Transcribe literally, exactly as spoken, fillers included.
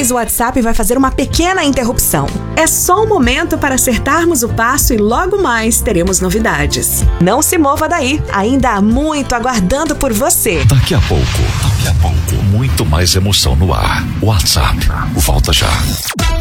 vez o WhatsApp vai fazer uma pequena interrupção. É só um momento para acertarmos o passo e logo mais teremos novidades. Não se mova daí, ainda há muito aguardando por você. Daqui a pouco, daqui a pouco, muito mais emoção no ar. WhatsApp, volta já.